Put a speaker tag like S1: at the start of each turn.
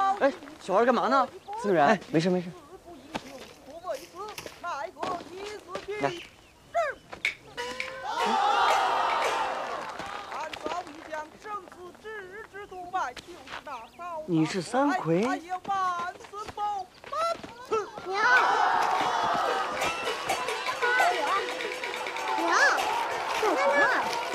S1: 哎，小孩干嘛呢？司徒人，哎，没事没事。来。 你是三魁？
S2: 娘，娘，干什么？